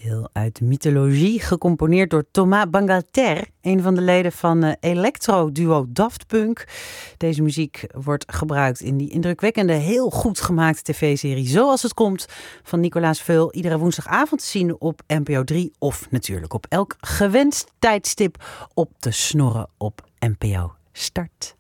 Heel uit mythologie, gecomponeerd door Thomas Bangalter, een van de leden van electro-duo Daft Punk. Deze muziek wordt gebruikt in die indrukwekkende, heel goed gemaakte tv-serie Zoals het komt van Nicolaas Veul. Iedere woensdagavond te zien op NPO 3 of natuurlijk op elk gewenst tijdstip op de snorren op NPO Start.